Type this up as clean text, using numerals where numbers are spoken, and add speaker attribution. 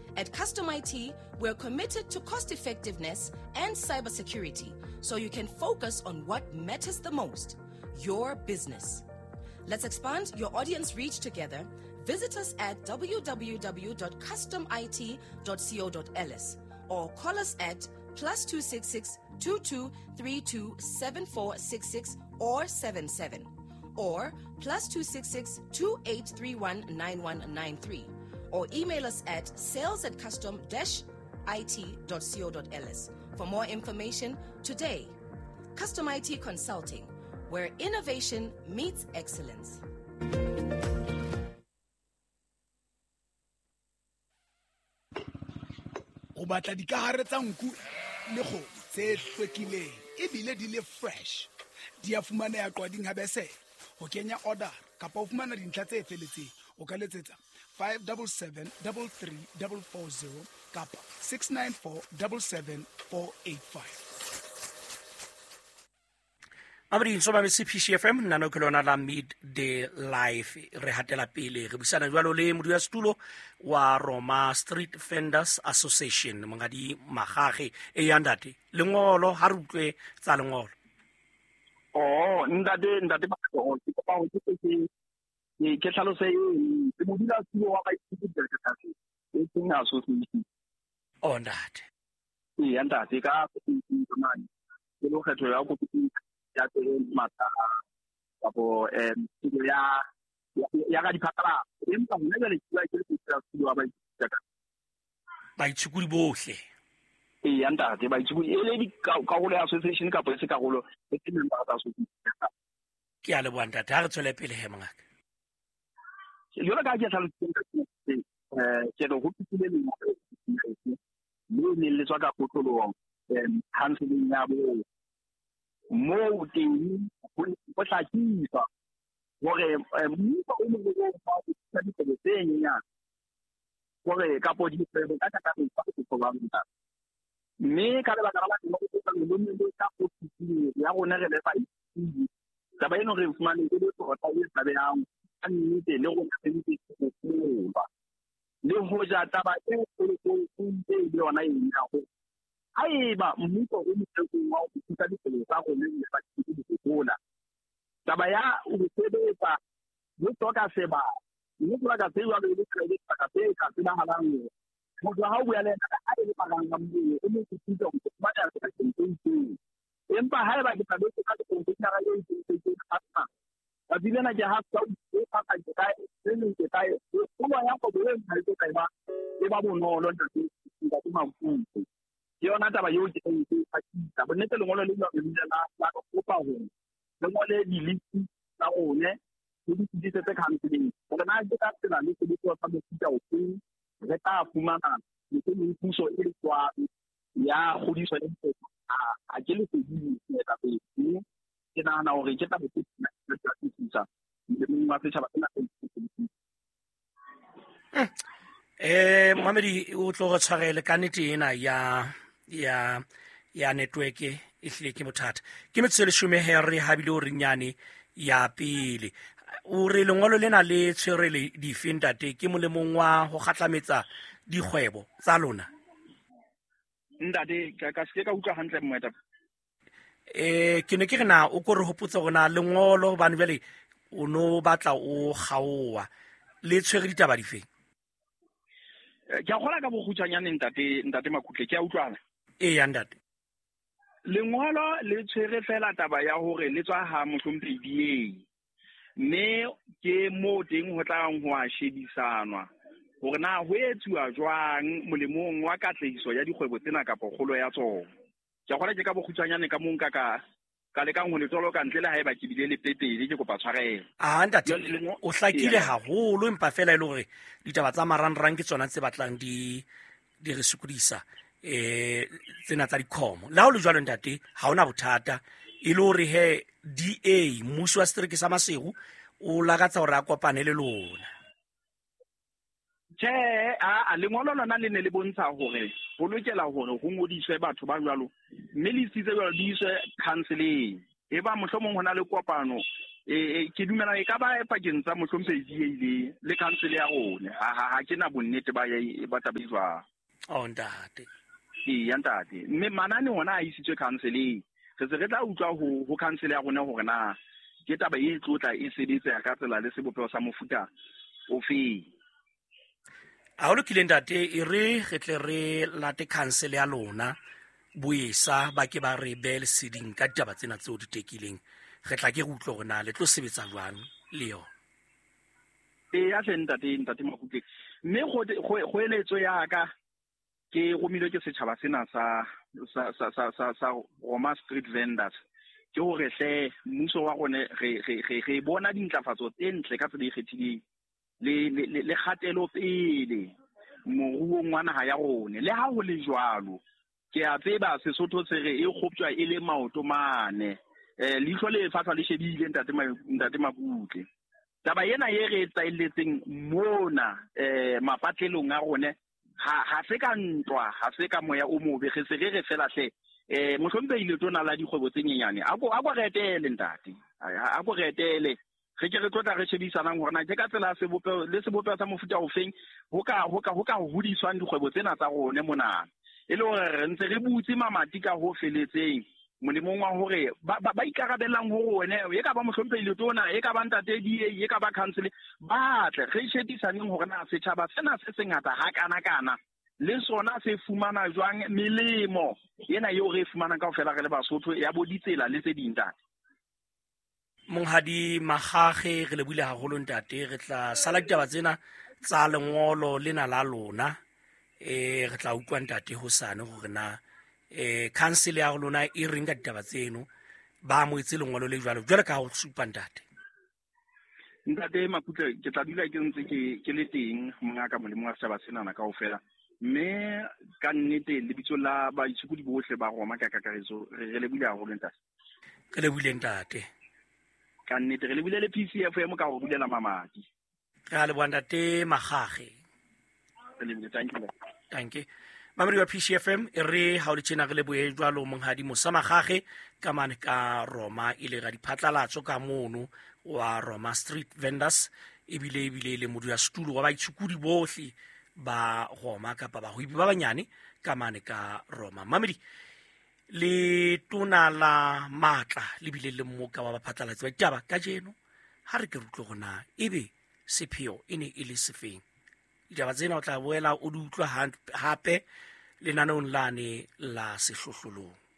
Speaker 1: At Custom IT, we're committed to cost effectiveness and cybersecurity so you can focus on what matters the most, your business. Let's expand your audience reach together. Visit us at www.customit.co.ls or call us at +266 2232 7466 or 77 or +266 2831 9193 or email us at sales@custom-it.co.ls for more information today. Custom IT Consulting, where innovation meets excellence.
Speaker 2: O batla dikahare tsa nku le kgomo tse hlwekileng ebile di le fresh. Di a fumaneha Qwading Habese. Ho kenya order kapa ho fumana dintlha tse feletseng o ka letsetsa 577 33440 kapa 694 77485.
Speaker 3: Amri so ba CPC FM nano kelona la midday live re hatela pele re busana jwalo le modula stulo wa Roma Street Vendors Association mongadi magage e yandate lengolo ha rutlwe tsa lengolo.
Speaker 4: Oh ndade ba go pa ho ke tlhalose e modula stulo wa ba itse ka e tsena association.
Speaker 3: Oh ndate
Speaker 4: e yandate ka mani ke lo kgetho ya go ya mata kapo ya ga diphatala empa hona jale ke ke wa ba
Speaker 3: itshukudi bohle
Speaker 4: ya ntate ba itshukudi ele di ka go le association kapo se ka go le ke member tsa association
Speaker 3: ke a le bwanta ta re tswele pele he mangaka
Speaker 4: yona ka ke tlhaloseng ke do go tsile le tswa ka potolo counseling ya bo mo teng go tlhakisa gore mmuso o mo go fa ditšhelete tse nyenyane gore ka po di tsebe ka ka go ba motho mme ka lebaka la go tsa le le ka go tsitsi ya rona re le fa itse ba ba eno re fumane ke le go ta e tsabe ya a nnete le go tsentse go ba le ho ja taba e go le yona e nya go aiba mmuso o motho wa go tsa ditsela tsa go le ba di bona taba ya o sebetsa le toka seba le tla ka tsela le credit ka tsela halang mo ga o ya le a le paganga mo o mo tsitsa go ba ya ka tsentse empa ha ba ke tla ka go tsena ga le tsentse ka ba dilena ke ha tsa o ka ka ka le le ke ka o ba ya go le ha ke ka ba e ba bonolo ntse ka mafuta yona taba yo ke e ka bonnete lengolo le la go kopa ho lengolo di list tsa one di ditse tse counseling gore na ke ka tsela le se ditso tsa mofuta o teng re ta fumana le se puso e kwa ya godiso le a ke le se di ka pele ke nana hore ke ta botse tsa tsitsa le mongwe a fetsa ba tsena
Speaker 3: Mamedi o tlo go tshwarele ka nete ena ya network e hlile ke bothata ke metsele shume Henry habile o rinyane ya pele o re lengolo lena le tshwerele di findate ke molemong wa go gatlametsa dikgwebo tsa lona
Speaker 4: ndade ka se ka utlwa hantle moeta
Speaker 3: ke ne ke rena o go re hopotsa gona lengolo bana bjale o no batla o gaowa le tshwere ditaba di feng
Speaker 4: ke a gola ka bogutshwanyane ntate makutle ke a utlwana
Speaker 3: ya ndate
Speaker 4: lengolo le tshwere fela taba ya hore le tswa ha mohlomphedi mme ke mo teng ho tlang ho a shebisanwa hore na ho etsuwa jwang molemong wa katlehiso ya dikgwebo tsena kapa kgolo ya tsona ke gola ke ka bogutshwanyane ka mong ka le kang ho le tsolo ka ntle le haeba ke bile le pepele ke kopa tshwarelo
Speaker 3: ndate o hlakile haholo empa fela ile hore ditaba tsa marangrang ke tsona tse batlang di re sukudisa tsena tsa dikhomo la ho le jwalo ntate ha ona bothata ile hore he DA mmuso wa setereke sa Masego o lagatsa hore a kopane le lona
Speaker 4: a lengolo lona le ne le bontsha hore ho lokela hore ho ngodiswe batho ba jwalo mme le sitse jwalo di iswe counseling e ba mohlomong hona le kopano ke dumela e ka ba pakeng tsa mohlomphedi le council ya rona ha ke na bonnete ba taba jwa
Speaker 3: ntate
Speaker 4: ya ntate mme manane hona a isitswe councileng re se re tla utlwa ho council ya rona hore na ke taba e tlotla e sebetsa ka tsela le sebopego sa mofuta o fe
Speaker 3: a o lokile ntate e re tle re late council ya lona boesa ba ke ba re bel siding ka taba tsena tseo di tekileng re tla ke go utlwa gona le tlo sebetsa jwang le yo
Speaker 4: ya ntate Makutle mme go eletso ya ka ke romilwe ke setšhaba sena sa Roma Street Vendors ke hore hle mmuso wa rone re bona dintlafatso tse ntle ka tsela e kgethileng le kgatelo pele moruong wa naha ya rone le ha ho le jwalo ke a tseba Sesotho se re e kgoptswa e le maoto mane leihlo le fatswa le shebile ntate Makutle taba ena ye re tsaelletseng mona mapatlelong a rone ha se ka ntwa ha se ka moya o mobe ge se re fela hle mohlomphehile tona la dikgwebo tse nyenyane a go retele ntate a go retele re ke re tlotla re shebisanang hore na ke ka tsela sebopeo sa mofuta ofeng ho ka hodiswang dikgwebo tsena tsa rone mona e le hore re ntse re butse mamati ka ho feletseng molemong wa hore ba ikarabellang ho rone e ka ba mohlomphehile tona e ka ba ntate DA e ka ba council batle re shebisaneng hore na setjhaba sena se sengata ha kana le sona se fumana jwang melemo ena eo re fumana kaofela re le Basotho ya boditsela le tse ding ntate
Speaker 3: monghadi Magage re le buile haholo ntate re tla sala ditaba tsena tsa lengolo lena la lona re tla utlwa ntate hosane hore na council ya lona e reng ka ditaba tseno ba moetse lengolo le jwalo ka ho supa ntate
Speaker 4: Makutle ke tla dula ke ntse ke le teng mongaka molemo wa setjhaba sena na kaofela mme ka nnete lebitso la baitshukudi bohle ba Roma ka kakaretso re le buile haholo ntate
Speaker 3: re le buile ntate
Speaker 4: ka nnete re le buile le PCFM ka ho bulela mamadi
Speaker 3: re le ntate Magage
Speaker 4: re le buile
Speaker 3: thank you mamedi wa PCFM e re ha o le tjena re le boe jwalo monghadi Magage ka mane ka Roma ile ga diphatlalatso ka mono wa Roma Street Vendors ebile le modula stulo wa baitshukudi bohle ba Roma kapa ba hoipi ba banyane ka mane ka Roma mamedi le tona la matla le bile le mmoka wa baphatlalatsi ba ditaba ka jeno ha re ke rutlwe gona ebe sepheo e ne e le sefeng ditaba tsena o tla boela o di utlwa hape lenaneong lane la sehlohlolong